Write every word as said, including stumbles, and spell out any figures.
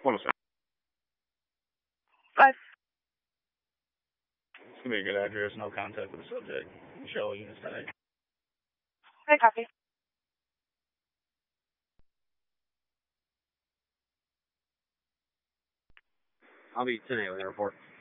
one oh seven. Five. It's gonna be a good address, no contact with the subject. Show units tonight. I copy. I'll be ten eight with the report.